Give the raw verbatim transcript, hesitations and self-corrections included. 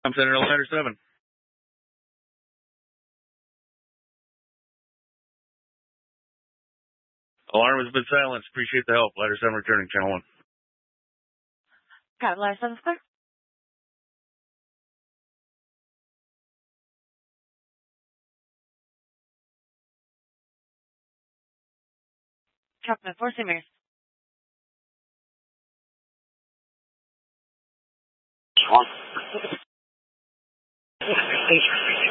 I'm Senator Ladder seven. Alarm has been silenced. Appreciate the help. Ladder seven returning, channel one. Got it, Ladder seven clear. Captain four, Saint Mary's. One.